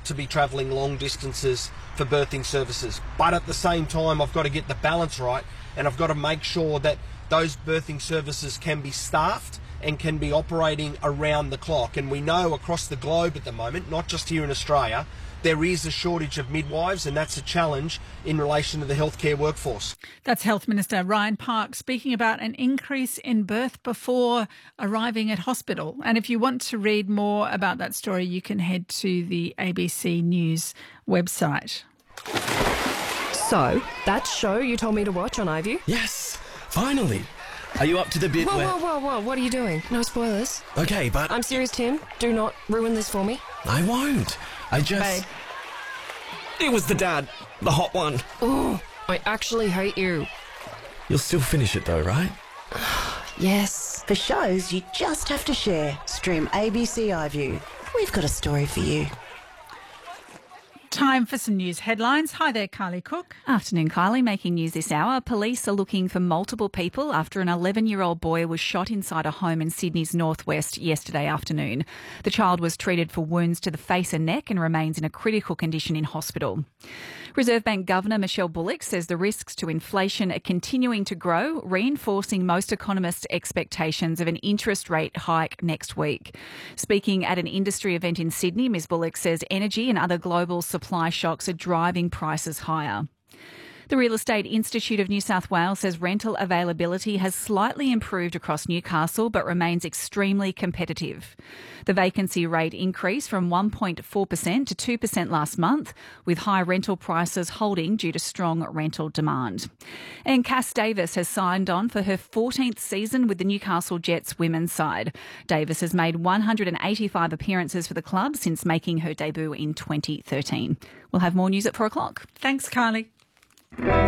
to be travelling long distances for birthing services. But at the same time, I've got to get the balance right, and I've got to make sure that those birthing services can be staffed and can be operating around the clock. And we know across the globe at the moment, not just here in Australia, there is a shortage of midwives, and that's a challenge in relation to the healthcare workforce. That's Health Minister Ryan Park speaking about an increase in birth before arriving at hospital. And if you want to read more about that story, you can head to the ABC News website. So, that show you told me to watch on iView? Yes, finally. Are you up to the bit where... Whoa, what are you doing? No spoilers. Okay, but... I'm serious, Tim. Do not ruin this for me. I won't. I just... Babe. It was the dad. The hot one. Oh, I actually hate you. You'll still finish it though, right? Yes. For shows you just have to share, stream ABC iView. We've got a story for you. Time for some news headlines. Hi there, Kylie Cook. Afternoon, Kylie. Making news this hour. Police are looking for multiple people after an 11-year-old boy was shot inside a home in Sydney's northwest yesterday afternoon. The child was treated for wounds to the face and neck and remains in a critical condition in hospital. Reserve Bank Governor Michelle Bullock says the risks to inflation are continuing to grow, reinforcing most economists' expectations of an interest rate hike next week. Speaking at an industry event in Sydney, Ms Bullock says energy and other global supply shocks are driving prices higher. The Real Estate Institute of New South Wales says rental availability has slightly improved across Newcastle but remains extremely competitive. The vacancy rate increased from 1.4% to 2% last month, with high rental prices holding due to strong rental demand. And Cass Davis has signed on for her 14th season with the Newcastle Jets women's side. Davis has made 185 appearances for the club since making her debut in 2013. We'll have more news at 4 o'clock. Thanks, Kylie.